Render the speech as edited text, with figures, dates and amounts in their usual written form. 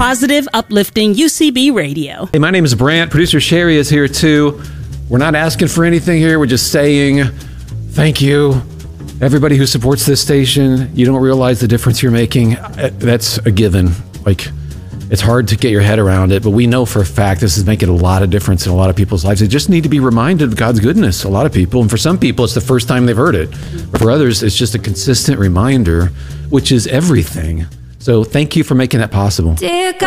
positive, uplifting UCB radio. Hey, my name is Brant. Producer Sherry is here too. We're not asking for anything here. We're just saying thank you. Everybody who supports this station, you don't realize the difference you're making. That's a given. Like, it's hard to get your head around it, but we know for a fact this is making a lot of difference in a lot of people's lives. They just need to be reminded of God's goodness, a lot of people. And for some people, it's the first time they've heard it. But for others, it's just a consistent reminder, which is everything. So thank you for making that possible.